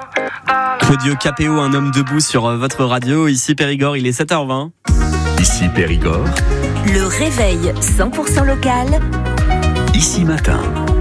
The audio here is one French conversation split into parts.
Claudio Capéo, un homme debout sur votre radio. Ici Périgord, il est 7h20. Ici Périgord. Le réveil 100% local. Ici Matin.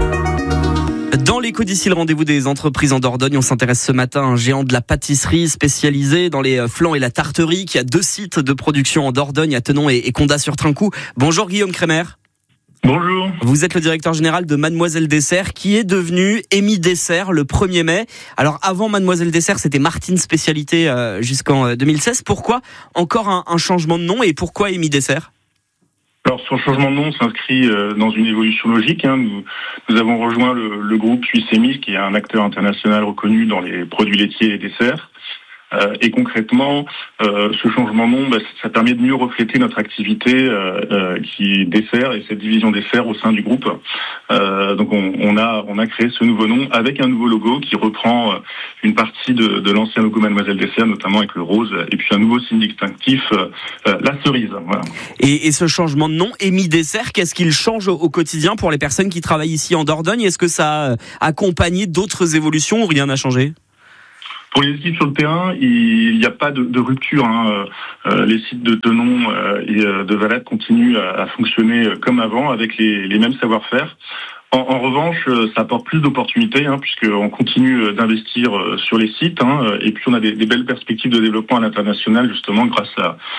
Dans l'écho d'ici, le rendez-vous des entreprises en Dordogne, on s'intéresse ce matin à un géant de la pâtisserie spécialisé dans les flancs et la tarterie qui a 2 sites de production en Dordogne, à Tenon et Condat-sur-Trincou. Bonjour Guillaume Crémer. Bonjour. Vous êtes le directeur général de Mademoiselle Dessert qui est devenu Amy Dessert le 1er mai. Alors avant Mademoiselle Dessert, c'était Martine Spécialité jusqu'en 2016. Pourquoi encore un changement de nom et pourquoi Amy Dessert ? Alors son changement de nom s'inscrit dans une évolution logique. Nous avons rejoint le groupe suisse Amy, qui est un acteur international reconnu dans les produits laitiers et desserts. Et concrètement, ce changement de nom, ça permet de mieux refléter notre activité qui est dessert et cette division dessert au sein du groupe. Donc on a créé ce nouveau nom avec un nouveau logo qui reprend une partie de l'ancien logo Mademoiselle Dessert, notamment avec le rose, et puis un nouveau signe distinctif, la cerise. Voilà. Et ce changement de nom, Amy Dessert, qu'est-ce qu'il change au quotidien pour les personnes qui travaillent ici en Dordogne ? Est-ce que ça a accompagné d'autres évolutions ou rien n'a changé ? Pour les équipes sur le terrain, il n'y a pas de rupture. Les sites de Tenon et de Valade continuent à fonctionner comme avant, avec les mêmes savoir-faire. En revanche, ça apporte plus d'opportunités, puisqu'on continue d'investir sur les sites, et puis on a des belles perspectives de développement à l'international, justement grâce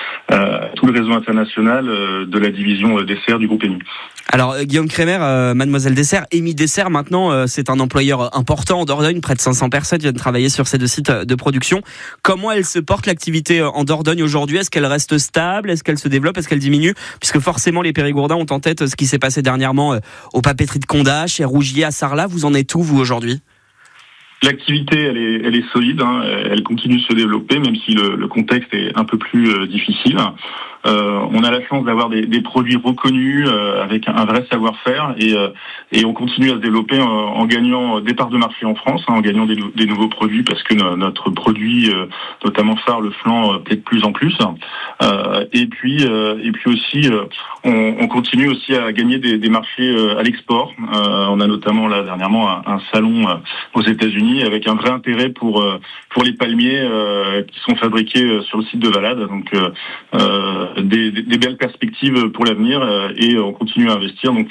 à tout le réseau international de la division dessert du groupe Amy. Alors Guillaume Crémer, Mademoiselle Dessert, Amy Dessert maintenant, c'est un employeur important en Dordogne, près de 500 personnes viennent travailler sur ces 2 sites de production. Comment elle se porte l'activité en Dordogne aujourd'hui ? Est-ce qu'elle reste stable ? Est-ce qu'elle se développe ? Est-ce qu'elle diminue ? Puisque forcément les Périgourdins ont en tête ce qui s'est passé dernièrement aux papeteries de Condat, chez Rougier, à Sarlat. Vous en êtes où vous aujourd'hui ? L'activité, elle est solide, elle continue de se développer, même si le contexte est un peu plus difficile. On a la chance d'avoir des produits reconnus avec un vrai savoir-faire et on continue à se développer en gagnant des parts de marché en France, en gagnant des nouveaux produits parce que notre produit, notamment phare, le flan, plaît de plus en plus. Et puis aussi, on continue aussi à gagner des marchés à l'export. On a notamment là dernièrement un salon aux États-Unis avec un vrai intérêt pour les palmiers qui sont fabriqués sur le site de Valade. Donc des belles perspectives pour l'avenir et on continue à investir. Donc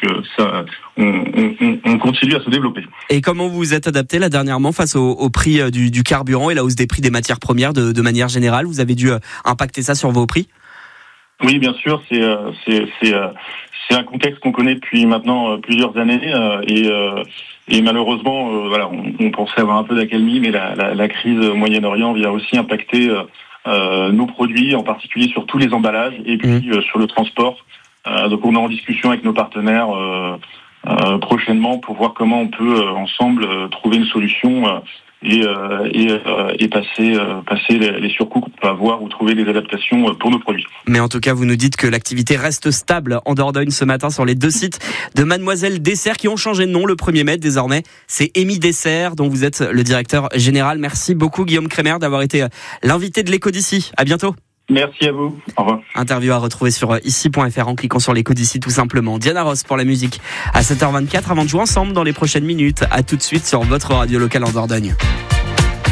on continue à se développer. Et comment vous vous êtes adapté là dernièrement face au prix du carburant et la hausse des prix des matières premières de manière générale ? Vous avez dû impacter ça sur vos prix ? Oui, bien sûr, c'est un contexte qu'on connaît depuis maintenant plusieurs années et malheureusement, on pensait avoir un peu d'accalmie, mais la crise au Moyen-Orient vient aussi impacter nos produits, en particulier sur tous les emballages et puis sur le transport. Donc on est en discussion avec nos partenaires prochainement pour voir comment on peut ensemble trouver une solution et passer les surcoûts qu'on peut avoir ou trouver des adaptations pour nos produits. Mais en tout cas, vous nous dites que l'activité reste stable en Dordogne ce matin sur les 2 sites de Mademoiselle Dessert qui ont changé de nom le 1er mai. Désormais, c'est Amy Dessert dont vous êtes le directeur général. Merci beaucoup Guillaume Crémer d'avoir été l'invité de l'écho d'ici. À bientôt. Merci à vous. Au revoir. Interview à retrouver sur ici.fr en cliquant sur l'écho d'ici tout simplement. Diana Ross pour la musique à 7h24 avant de jouer ensemble dans les prochaines minutes. À tout de suite sur votre radio locale en Dordogne.